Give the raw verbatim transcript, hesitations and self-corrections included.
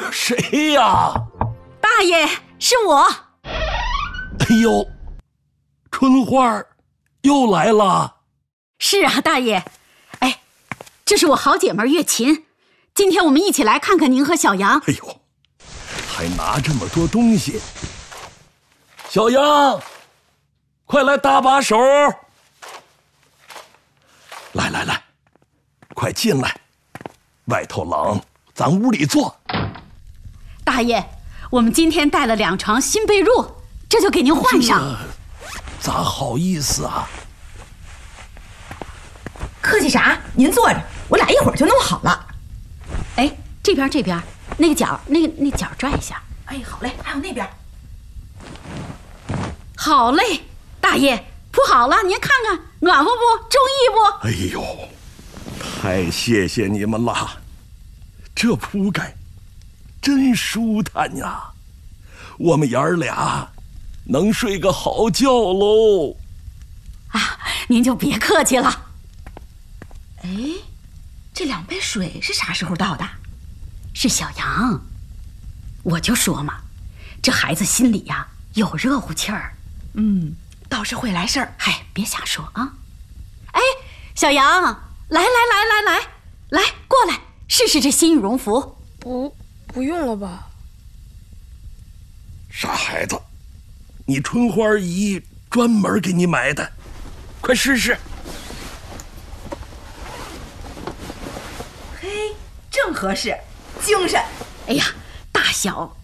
谁呀？ 大爷，是我。 哎呦，春花又来了。 是啊，大爷。哎，这是我好姐妹月琴，今天我们一起来看看您和小杨。 哎呦，还拿这么多东西。小杨，快来搭把手。来来来，快进来，外头冷，咱屋里坐。 大爷，我们今天带了两床新被褥，这就给您换上。 咋好意思啊？ 客气啥？您坐着，我俩一会儿就弄好了。 哎，这边这边，那个角，那个那角拽一下。 哎，好嘞，还有那边。 好嘞，大爷，铺好了，您看看，暖和不？中意不？ 哎呦，太谢谢你们了，这铺盖真舒坦呀，我们爷儿俩能睡个好觉喽。 啊，您就别客气了。 哎，这两杯水是啥时候倒的？ 是小杨。我就说嘛，这孩子心里呀有热乎气儿。 嗯，倒是会来事儿。 嗨，别瞎说啊！哎，小杨，来来来来来来，过来试试这新羽绒服。 不，不用了吧？ 傻孩子，你春花姨专门给你买的，快试试。 嘿，正合适，精神。 哎呀，大小